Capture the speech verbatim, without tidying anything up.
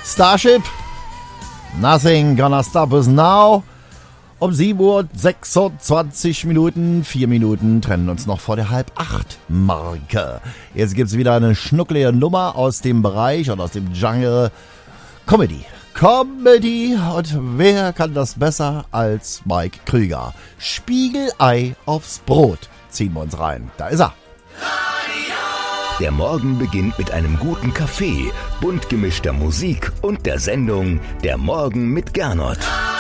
Starship, Nothing Gonna Stop Us Now. Um sieben Uhr sechsundzwanzig Minuten, vier Minuten trennen uns noch vor der halb acht Marke. Jetzt gibt's wieder eine schnucklige Nummer aus dem Bereich und aus dem Jungle Comedy. Comedy, und wer kann das besser als Mike Krüger? Spiegelei aufs Brot ziehen wir uns rein. Da ist er. Der Morgen beginnt mit einem guten Kaffee, bunt gemischter Musik und der Sendung Der Morgen mit Gernot.